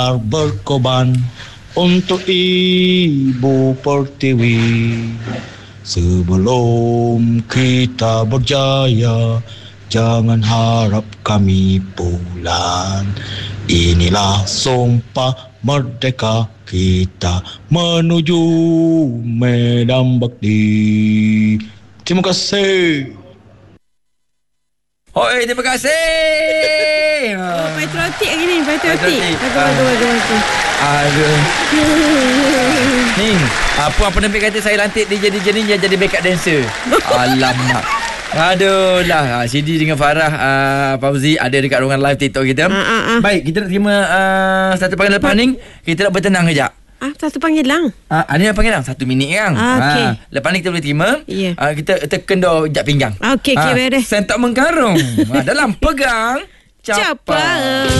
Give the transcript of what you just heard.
berkorban untuk Ibu Pertiwi. Sebelum kita berjaya, jangan harap kami pulang. Inilah sumpah merdeka kita menuju medan bakti. Terima kasih. Oi, terima kasih. Patriotik lagi ni, patriotik. Bagus. Aduh. Ni, apa penerbit kata saya lantik DJ ni jadi backup dancer. Alamak. Aduh lah, Sidi dengan Farah Fauzi ada dekat ruangan live TikTok kita. Baik, kita nak terima satu panggilan lepas ni. Kita nak bertenang kejap. Satu panggilan. Ini yang panggilan 1 minit kan. Okay. Lepas ni kita boleh terima. Yeah. Kita tekan dah jap pinggang. Okey, beres. Sentak mengkarung. Dalam pegang Capai.